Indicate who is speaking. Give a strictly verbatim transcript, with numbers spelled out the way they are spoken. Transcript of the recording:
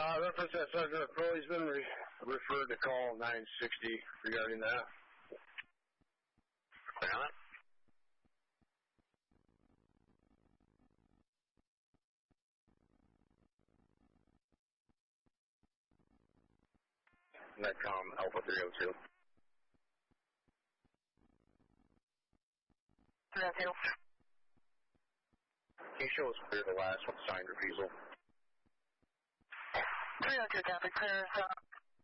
Speaker 1: Uh, reference that Sergeant Crowley's been re referred to call nine sixty regarding that.
Speaker 2: Clear on it.
Speaker 1: Netcom Alpha three oh two.
Speaker 3: three oh two.
Speaker 1: Can you show us clear the last one, signed refusal?
Speaker 3: three oh two, copy. Clear, uh,